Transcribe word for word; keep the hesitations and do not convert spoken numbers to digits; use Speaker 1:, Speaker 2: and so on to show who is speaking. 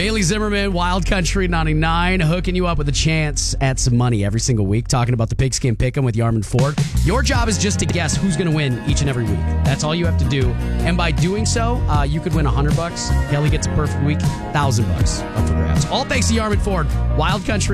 Speaker 1: Bailey Zimmerman, Wild Country ninety-nine, hooking you up with a chance at some money every single week, talking about the Pigskin Pick'em with Yarman Ford. Your job is just to guess who's going to win each and every week. That's all you have to do. And by doing so, uh, you could win one hundred bucks. Kelly gets a perfect week, one thousand bucks up for grabs. All thanks to Yarman Ford, Wild Country